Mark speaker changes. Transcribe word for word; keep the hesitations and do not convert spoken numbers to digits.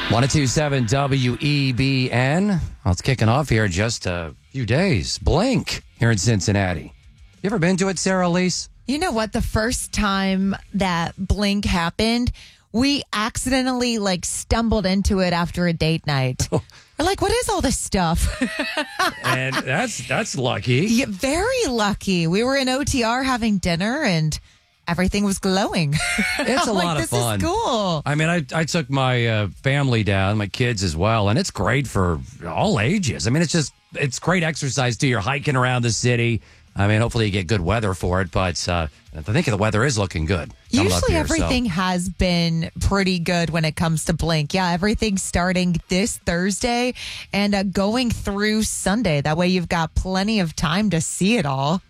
Speaker 1: one oh two point seven W E B N. Well, it's kicking off here in just a few days. Blink here in Cincinnati. You ever been to it, Sarah Elise?
Speaker 2: You know what? The first time that Blink happened, we accidentally like stumbled into it after a date night. We're like, what is all this stuff?
Speaker 1: And that's that's lucky.
Speaker 2: Yeah, very lucky. We were in O T R having dinner and everything was glowing.
Speaker 1: It's a
Speaker 2: like,
Speaker 1: lot of
Speaker 2: this
Speaker 1: fun.
Speaker 2: This is cool.
Speaker 1: I mean, I, I took my uh, family down, my kids as well, and it's great for all ages. I mean, it's just, it's great exercise too. You're hiking around the city. I mean, hopefully you get good weather for it, but uh, I think the weather is looking good.
Speaker 2: Usually
Speaker 1: here,
Speaker 2: everything
Speaker 1: so.
Speaker 2: has been pretty good when it comes to Blink. Yeah, everything's starting this Thursday and uh, going through Sunday. That way you've got plenty of time to see it all.